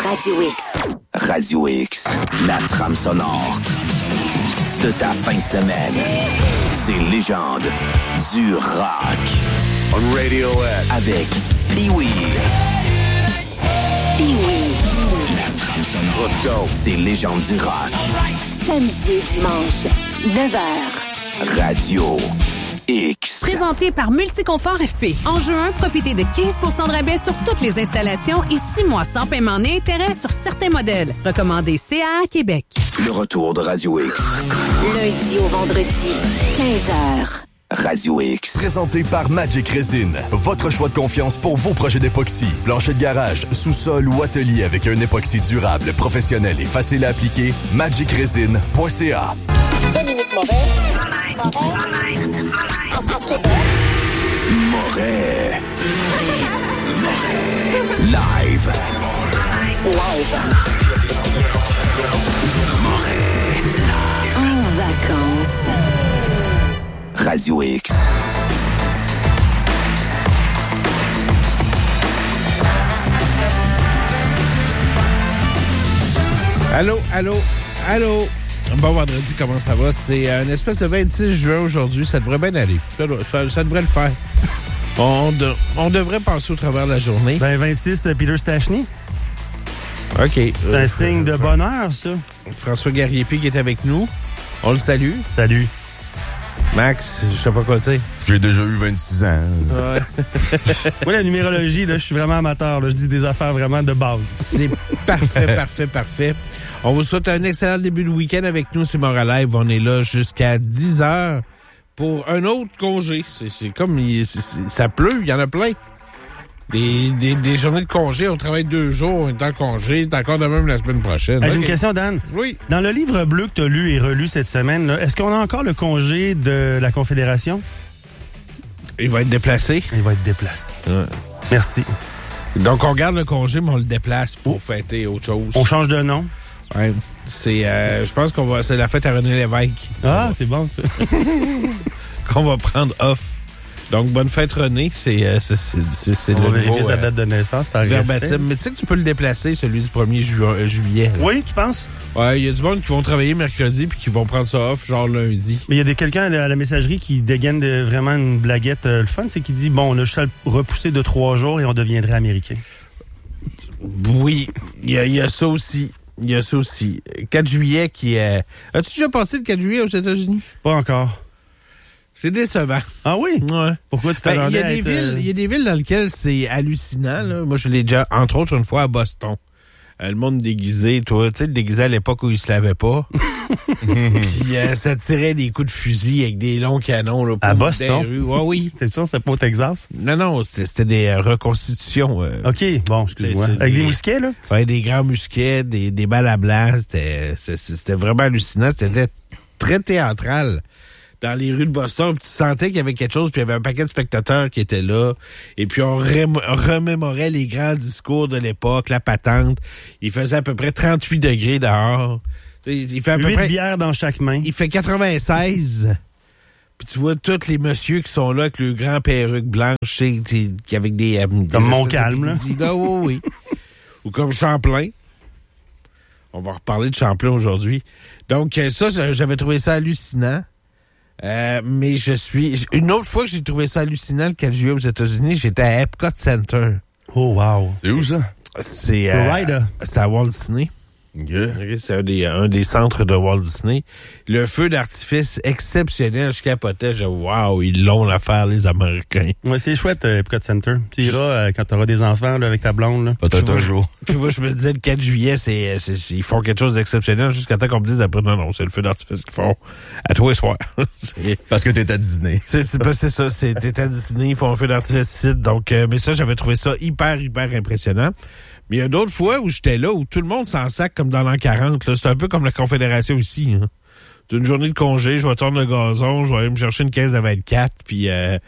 Radio X. Radio X, la trame sonore de ta fin de semaine. Ces légendes du rock. On Radio X. Avec Pee-Wee. Pee-Wee. La trame sonore. Let's go. Ces légendes du rock. Samedi et dimanche, 9h. Radio X. Présenté par Multiconfort FP. En juin, profitez de 15 % de rabais sur toutes les installations et 6 mois sans paiement ni intérêt sur certains modèles. Recommandé CAA Québec. Le retour de Radio X. Lundi au vendredi, 15h. Radio X. Présenté par Magic Resin. Votre choix de confiance pour vos projets d'époxy. Plancher de garage, sous-sol ou atelier avec un époxy durable, professionnel et facile à appliquer. magicresin.ca. Moret. Live. En vacances. Radio X. Allô? Bon vendredi, comment ça va? C'est une espèce de 26 juin aujourd'hui. Ça devrait bien aller. Ça devrait le faire. On devrait passer au travers de la journée. Ben 26, Peter Stachny. OK. C'est un signe de bonheur, ça. François Garriépi qui est avec nous. On le salue. Salut. Max, je sais pas quoi dire. J'ai déjà eu 26 ans. Ouais. Moi, la numérologie, là, je suis vraiment amateur. Là. Je dis des affaires vraiment de base. C'est parfait. On vous souhaite un excellent début de week-end avec nous. C'est Montréal Live. On est là jusqu'à 10h pour un autre congé. C'est comme... ça pleut, il y en a plein. Des journées de congé, on travaille 2 jours, on est en congé, c'est encore de même la semaine prochaine. J'ai une question, Dan. Oui. Dans le livre bleu que tu as lu et relu cette semaine, là, est-ce qu'on a encore le congé de la Confédération? Il va être déplacé. Il va être déplacé. Ouais. Merci. Donc, on garde le congé, mais on le déplace pour fêter autre chose. On change de nom? Ouais. Je pense c'est la fête à René Lévesque. Ah, c'est bon, ça. Qu'on va prendre off. Donc, bonne fête, René. C'est on va vérifier sa date de naissance par verbatim. Mais tu sais que tu peux le déplacer, celui du 1er juillet. Là. Oui, tu penses? Ouais, il y a du monde qui vont travailler mercredi puis qui vont prendre ça off, genre lundi. Mais il y a quelqu'un à la messagerie qui dégaine vraiment une blaguette. Le fun, c'est qu'il dit, bon, là, je suis repoussé de 3 jours et on deviendrait américain. Oui, il y a ça aussi. 4 juillet qui est... As-tu déjà passé le 4 juillet aux États-Unis? Pas encore. C'est décevant. Ah oui? Ouais. Pourquoi tu t'attendais à être... Il y a des villes dans lesquelles c'est hallucinant. Là. Moi, je l'ai déjà, entre autres, une fois à Boston. Le monde déguisé, toi, tu sais, déguisé à l'époque où il se lavait pas. Puis ça tirait des coups de fusil avec des longs canons. Là, à Boston? Ouais, oui. T'es sûr que c'était pas au Texas? Non, c'était des reconstitutions. OK, bon, excuse-moi. Avec des mousquets, là? Ouais, des grands mousquets, des balles à blanc. C'était vraiment hallucinant. C'était très théâtral. Dans les rues de Boston, puis tu sentais qu'il y avait quelque chose, puis il y avait un paquet de spectateurs qui étaient là, et puis on remémorait les grands discours de l'époque, la patente. Il faisait à peu près 38 degrés dehors. Il fait à peu 8 près, bières dans chaque main. Il fait 96. Puis tu vois tous les messieurs qui sont là avec le grand perruque blanche, avec des... Comme Montcalm, là. Là, oui. Ou comme Champlain. On va reparler de Champlain aujourd'hui. Donc ça, j'avais trouvé ça hallucinant. Mais une autre fois que j'ai trouvé ça hallucinant le 4 juillet aux États-Unis, j'étais à Epcot Center. Oh, wow. C'est où ça? C'est à Walt Disney. Yeah. Okay, c'est un des centres de Walt Disney. Le feu d'artifice exceptionnel, je capotais. Wow, ils l'ont l'affaire, les Américains. Ouais, c'est chouette, Epcot Center. Tu iras quand t'auras des enfants là, avec ta blonde. Là. Peut-être un jour. Puis moi, je me disais, le 4 juillet, ils font quelque chose d'exceptionnel jusqu'à temps qu'on me dise après, non, c'est le feu d'artifice qu'ils font à tous les soirs. Parce que t'es à Disney. C'est ça, t'es à Disney, ils font un feu d'artifice ici. Donc, mais ça, j'avais trouvé ça hyper impressionnant. Mais il y a d'autres fois où j'étais là, où tout le monde s'en sac comme dans l'an 40. Là. C'est un peu comme la Confédération ici. Hein. C'est une journée de congé, je vais tourner le gazon, je vais aller me chercher une caisse de 24, puis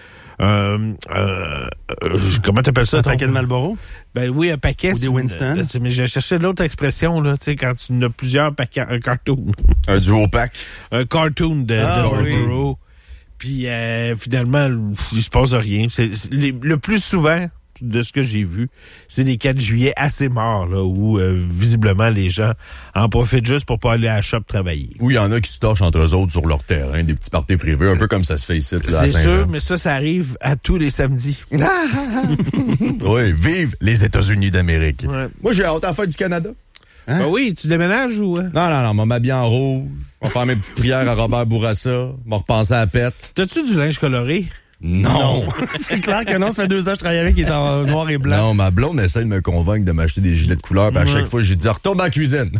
comment t'appelles ça? Un paquet de Marlboro? Ben oui, un paquet. Ou des Winston. Mais j'ai cherché l'autre expression, là, tu sais, quand tu en as plusieurs paquets, un cartoon. Un duo pack. Un cartoon de Marlboro. Oui. Puis finalement, il se passe rien. Le plus souvent, de ce que j'ai vu, c'est des 4 juillet assez morts, là, où visiblement les gens en profitent juste pour pas aller à la shop travailler. Oui, il y en a qui se torchent entre eux autres sur leur terrain, des petits parties privés, un peu comme ça se fait ici. Là, c'est sûr, mais ça arrive à tous les samedis. Oui, vive les États-Unis d'Amérique. Ouais. Moi, j'ai hâte à la fête du Canada. Ben oui, tu déménages ou... Non, m'a m'habiller en rouge, on va faire mes petites prières à Robert Bourassa, m'a repenser à la pète. T'as-tu du linge coloré? Non. C'est clair que non, ça fait 2 ans que je travaille avec, il est en noir et blanc. Non, ma blonde essaie de me convaincre de m'acheter des gilets de couleur, puis à chaque fois, j'ai dit, retourne dans la cuisine.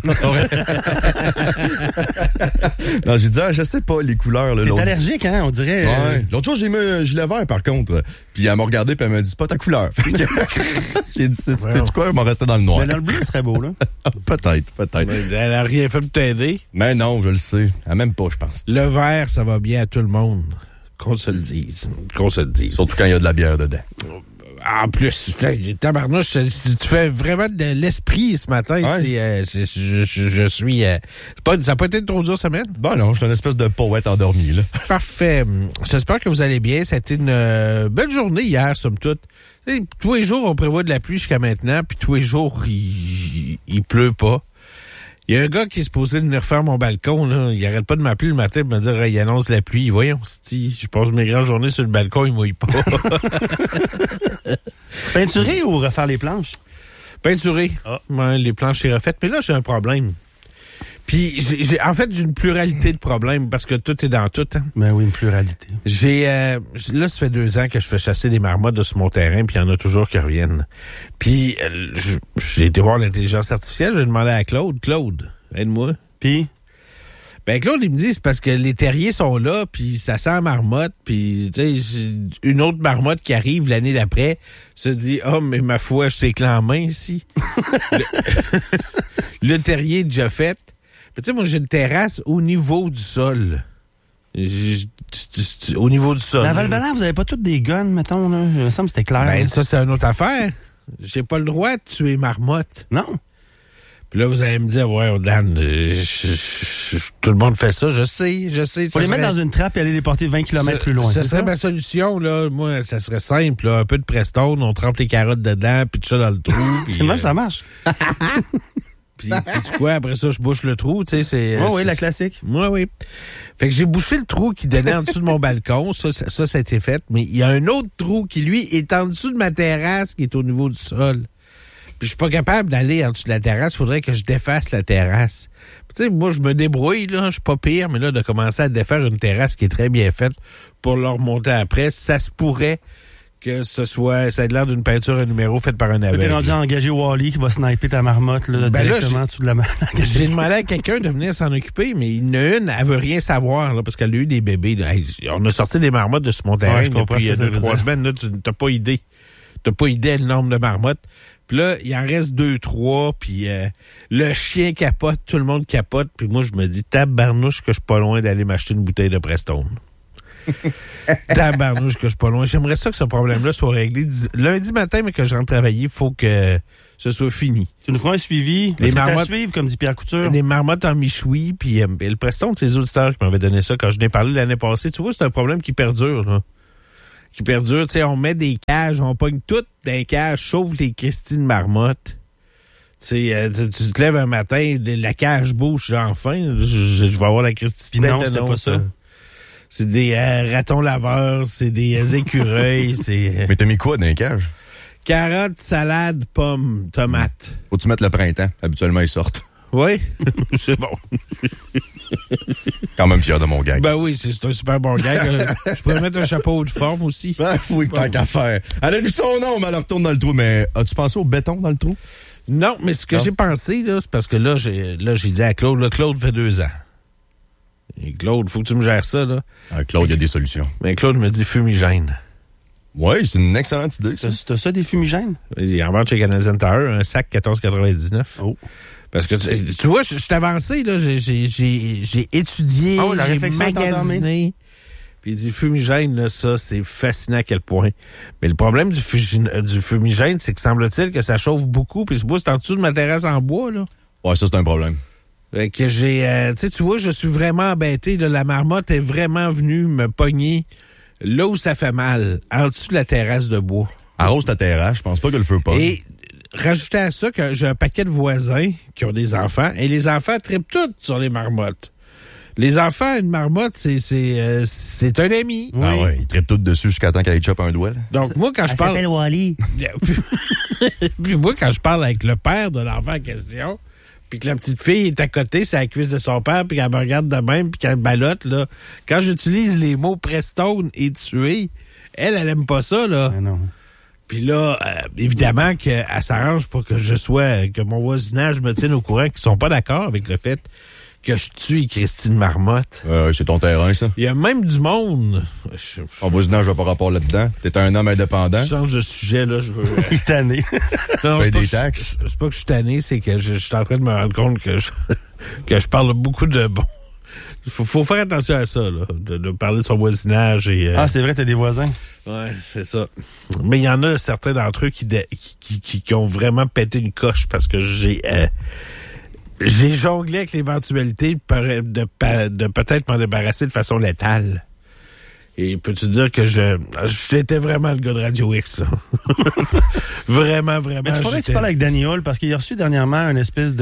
Non, j'ai dit, je sais pas, les couleurs, là. T'es allergique, hein, on dirait. Ouais. L'autre jour, j'ai mis un gilet vert, par contre. Puis elle m'a regardé, puis elle m'a dit, c'est pas ta couleur. J'ai dit, c'est quoi, elle m'a resté dans le noir. Mais dans le bleu, ce serait beau, là. Peut-être. Elle a rien fait pour t'aider. Mais non, je le sais. Elle m'aime pas, je pense. Le vert, ça va bien à tout le monde. Qu'on se le dise. Surtout quand il y a de la bière dedans. En plus, tabarnouche, tu fais vraiment de l'esprit ce matin. Ouais. Je suis... ça n'a pas été trop dur semaine? Ben non, je suis une espèce de poète endormi, là. Parfait. J'espère que vous allez bien. Ça a été une belle journée hier, somme toute. T'sais, tous les jours, on prévoit de la pluie jusqu'à maintenant, puis tous les jours, il pleut pas. Il y a un gars qui est supposé venir faire mon balcon, là. Il arrête pas de m'appeler le matin pour me dire, il annonce la pluie. Voyons, je passe mes grandes journées sur le balcon, il mouille pas. Peinturer ou refaire les planches? Peinturer. Ah. Ouais, les planches sont refaites. Mais là, j'ai un problème. Puis, j'ai une pluralité de problèmes parce que tout est dans tout. Hein. Ben oui, une pluralité. Là, ça fait 2 ans que je fais chasser des marmottes sur mon terrain, puis il y en a toujours qui reviennent. Puis, j'ai été voir l'intelligence artificielle, j'ai demandé à Claude, aide-moi. Puis? Ben, Claude, il me dit, c'est parce que les terriers sont là, puis ça sent la marmotte, puis, tu sais, une autre marmotte qui arrive l'année d'après se dit, mais ma foi, je sais que en main ici. Le terrier est déjà fait. Tu sais, moi, j'ai une terrasse au niveau du sol. Au niveau du sol. Mais à Val-Blanc, vous avez pas toutes des guns, mettons, là? Il me semble que c'était clair. Ben, ça, c'est une autre affaire. J'ai pas le droit de tuer marmotte. Non. Puis là, vous allez me dire, ouais, Dan, tout le monde fait ça, je sais. Faut les mettre dans une trappe et aller les porter 20 km plus loin. Ça serait ma solution, là. Moi, ça serait simple, là. Un peu de Prestone, on trempe les carottes dedans, puis tout ça dans le trou. C'est même, ça marche. Puis, sais-tu quoi? Après ça, je bouche le trou, tu sais, c'est... Oui, la classique. Oui. Fait que j'ai bouché le trou qui donnait en dessous de mon balcon. Ça a été fait. Mais il y a un autre trou qui, lui, est en dessous de ma terrasse, qui est au niveau du sol. Puis je suis pas capable d'aller en dessous de la terrasse. Il faudrait que je défasse la terrasse. Tu sais, moi, je me débrouille, là. Je suis pas pire, mais là, de commencer à défaire une terrasse qui est très bien faite pour le remonter après, ça se pourrait que ça ait l'air d'une peinture à numéro faite par un aveugle. T'es rendu à engager Wally qui va sniper ta marmotte là, directement dessous de la marmotte. J'ai demandé à quelqu'un de venir s'en occuper, mais il y en a une, elle veut rien savoir, là, parce qu'elle a eu des bébés. Là. Hey, on a sorti des marmottes de sur mon terrain depuis 2-3 semaines. Là, tu n'as pas idée. T'as pas idée le nombre de marmottes. Puis là, il en reste 2-3, puis le chien capote, tout le monde capote, puis moi, je me dis, tabarnouche que je suis pas loin d'aller m'acheter une bouteille de Prestone. Tabarnouche que je suis pas loin. J'aimerais ça que ce problème-là soit réglé. Lundi matin, mais que je rentre travailler, il faut que ce soit fini. Tu nous feras un suivi. Les marmottes à suivre, comme dit Pierre Couture. Les marmottes en michoui, puis le Prestone, c'est les auditeurs qui m'avaient donné ça quand je n'ai parlé l'année passée. Tu vois, c'est un problème qui perdure, là. Qui perdure, tu sais, on met des cages, on pogne toutes d'un cage, sauf les Christine marmottes. Tu sais, tu te lèves un matin, la cage bouge, enfin, je vais avoir la Christine. Non, c'était pas ça. C'est des ratons laveurs, c'est des écureuils, c'est... Mais t'as mis quoi dans les cages? Carottes, salade, pommes, tomates. Faut-tu mettre le printemps? Habituellement, ils sortent. Oui, c'est bon. Quand même fier de mon gag. Ben oui, c'est un super bon gag. Je pourrais mettre un chapeau de forme aussi. Ben oui, tant qu'à faire. Elle a vu son nom, mais elle retourne dans le trou. Mais as-tu pensé au béton dans le trou? Non, mais ce que j'ai pensé, là, c'est parce que là, j'ai dit à Claude, Claude fait 2 ans. Et Claude, faut que tu me gères ça, là. Claude, il y a des solutions. Mais Claude me dit fumigène. Oui, c'est une excellente idée, ça. T'as ça, des fumigènes? Il en vend chez Canadian Tire, un sac 14,99. Oh. Parce que, tu vois, je suis avancé, là, j'ai étudié, j'ai magasiné. Puis il dit, fumigène, là, ça, c'est fascinant à quel point. Mais le problème du fumigène, c'est que semble-t-il que ça chauffe beaucoup, puis c'est en dessous de ma terrasse en bois, là. Ouais, ça, c'est un problème. Que j'ai, tu vois, je suis vraiment embêté, là, la marmotte est vraiment venue me pogner là où ça fait mal, en dessous de la terrasse de bois. Arrose ta terrasse, je pense pas que le feu pogne. Et rajoutez à ça que j'ai un paquet de voisins qui ont des enfants, et les enfants trippent toutes sur les marmottes. Les enfants, une marmotte, c'est un ami. Ah ouais, ils trippent tout dessus jusqu'à temps qu'elle chope un doigt. Là. Donc, moi, quand je parle... s'appelle Wally. Puis moi, quand je parle avec le père de l'enfant en question, puis que la petite fille est à côté, c'est la cuisse de son père, puis qu'elle me regarde de même, puis qu'elle ballotte, là, quand j'utilise les mots Prestone et tuer, elle aime pas ça, là. Ah non. Puis là, évidemment qu'elle s'arrange pour que mon voisinage me tienne au courant qu'ils sont pas d'accord avec le fait que je tue Christine Marmotte. C'est ton terrain, ça. Il y a même du monde. Ton voisinage n'a pas rapport là-dedans. T'es un homme indépendant. Je change de sujet, là, je veux... Il est tanné. Non, Paye c'est pas des que taxes. c'est pas que je suis tanné, c'est que je suis en train de me rendre compte que je parle beaucoup de bon. Faut faire attention à ça, là, de parler de son voisinage et. Ah, c'est vrai, t'as des voisins. Ouais, c'est ça. Mais il y en a certains d'entre eux qui ont vraiment pété une coche parce que j'ai jonglé avec l'éventualité de peut-être m'en débarrasser de façon létale. Et peux-tu dire que j'étais vraiment le gars de Radio X, là. Vraiment. Mais tu faudrait que tu parles avec Danny Hall parce qu'il a reçu dernièrement une espèce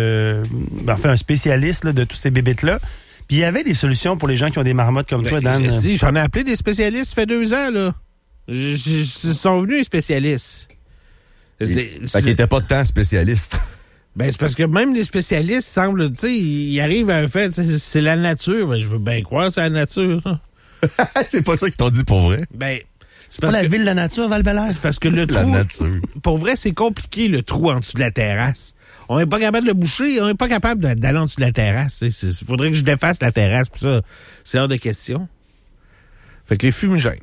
un spécialiste là, de tous ces bébites-là. Puis il y avait des solutions pour les gens qui ont des marmottes comme toi, Dan. Si, j'en ai appelé des spécialistes, ça fait 2 ans, là. Ils sont venus, les spécialistes. Fait qu'il était pas tant spécialiste. Ben, c'est parce que même les spécialistes semblent, tu sais, ils arrivent à un fait, c'est la nature. Ben, je veux bien croire que c'est la nature. C'est pas ça qu'ils t'ont dit pour vrai. Ben, c'est pas la ville de la nature, Val-Bélair. C'est parce que le trou... La nature. Pour vrai, c'est compliqué, le trou en dessous de la terrasse. On n'est pas capable de le boucher, on n'est pas capable d'aller en dessous de la terrasse. Il faudrait que je défasse la terrasse, puis ça, c'est hors de question. Fait que les fumigènes.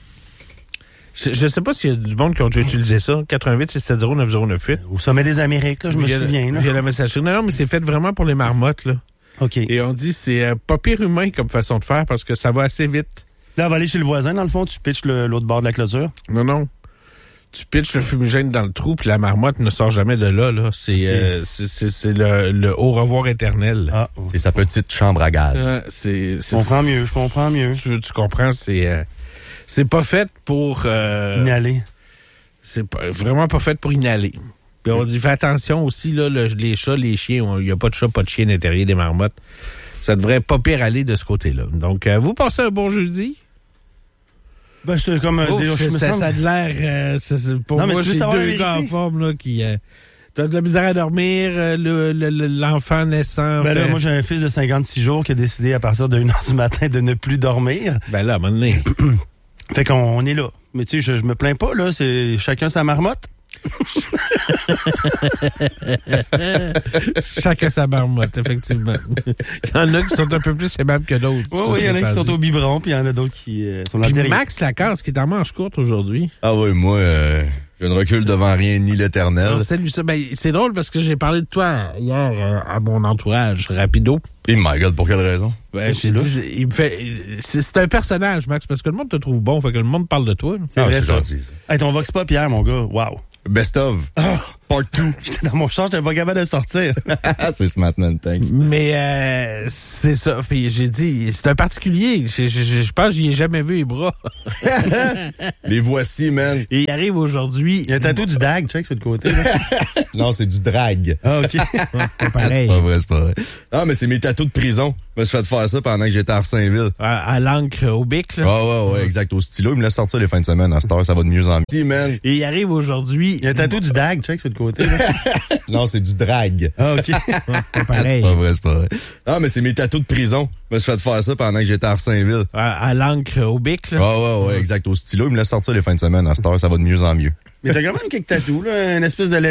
Je sais pas s'il y a du monde qui ont déjà utilisé ça. 88-670-9098. Au sommet des Amériques, là, je me souviens. Là. Via la messagerie. Non, mais c'est fait vraiment pour les marmottes, là. OK. Et on dit c'est pas pire humain comme façon de faire parce que ça va assez vite. Là, on va aller chez le voisin, dans le fond, tu pitches l'autre bord de la clôture. Non. Tu pitches le fumigène dans le trou, puis la marmotte ne sort jamais de là. C'est le au revoir éternel. Ah, c'est sa petite chambre à gaz. Je comprends mieux. Tu comprends, c'est pas fait pour... inhaler. C'est vraiment pas fait pour inhaler. Puis on dit, fais attention aussi, là, les chats, les chiens, il n'y a pas de chat, pas de chien à l'intérieur des marmottes. Ça devrait pas pire aller de ce côté-là. Donc, vous passez un bon jeudi? Ben, c'est comme ça a de l'air... pour moi, j'ai 2 gars en forme là, qui... t'as de la misère à dormir, l'enfant naissant... Ben là, moi, j'ai un fils de 56 jours qui a décidé à partir de 1h du matin de ne plus dormir. Ben là, à un moment donné... Fait qu'on est là. Mais tu sais, je me plains pas, là. C'est chacun sa marmotte. Chacun sa marmotte, effectivement. Il y en a qui sont un peu plus aimables que d'autres. Oui, il y en a qui sont au biberon, puis il y en a d'autres qui sont là derrière. Max Lacasse, qui est en manche courte aujourd'hui. Ah oui, moi, je ne recule devant rien ni l'éternel. Alors, salut ça. Ben, c'est drôle parce que j'ai parlé de toi hier à mon entourage, rapido. Et my God, pour quelle raison? Ben, j'ai dit, il me fait, c'est un personnage, Max, parce que le monde te trouve bon, fait que le monde parle de toi. C'est vrai, c'est gentil. Hey, ton Vox Pop hier, mon gars, wow. Best of. Part 2. J'étais dans mon char, j'étais pas capable de sortir. C'est smart, man, thanks. Mais c'est ça. Puis j'ai dit, c'est un particulier. Je pense que j'y ai jamais vu les bras. Les voici, man. Et il arrive aujourd'hui. Il y a un tatou du DAG, check sur le côté. Non, c'est du drag. Ah, OK. Pas pareil. C'est pas vrai. Non, mais c'est mes tatous de prison. Je me suis fait faire ça pendant que j'étais à Arsainville. À l'encre, au bic, là. Ouais, exact. Au stylo. Il me laisse sortir les fins de semaine à cette heure. Ça va de mieux en mieux. Man. Et il arrive aujourd'hui. Il y a un tatou du DAG, check sur le côté. Non, c'est du drag. Ah, OK. Pas pareil. C'est pas vrai. Non, mais c'est mes tatous de prison. Je me suis fait faire ça pendant que j'étais à Arsainville. À l'encre, au bic, là. Ouais, exact. Au stylo. Il me laisse sortir les fins de semaine à cette heure. Ça va de mieux en mieux. Mais t'as quand même quelques tatous, là. Une espèce de